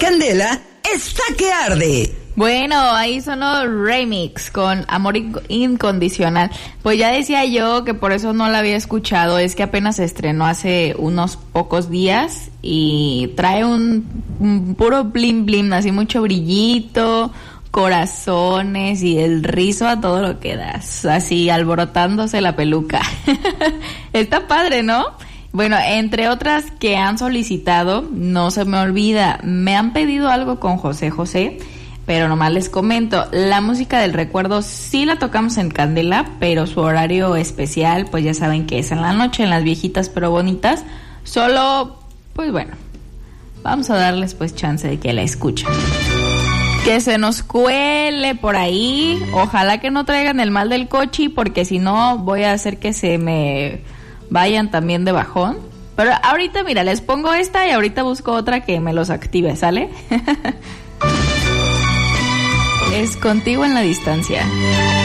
Candela está que arde. Bueno, ahí sonó Remix con Amor Incondicional. Pues ya decía yo que por eso no la había escuchado, es que apenas se estrenó hace unos pocos días y trae un puro blim blim, así mucho brillito, corazones y el rizo a todo lo que das, así alborotándose la peluca. Está padre, ¿no? Bueno, entre otras que han solicitado, no se me olvida, me han pedido algo con José José, pero nomás les comento, la música del recuerdo sí la tocamos en Candela, pero su horario especial, pues ya saben que es en la noche, en las viejitas pero bonitas, solo, pues bueno, vamos a darles pues chance de que la escuchen. Que se nos cuele por ahí, ojalá que no traigan el mal del cochi, porque si no voy a hacer que se me vayan también de bajón. Pero ahorita mira, les pongo esta y ahorita busco otra que me los active, ¿sale? Es Contigo en la Distancia.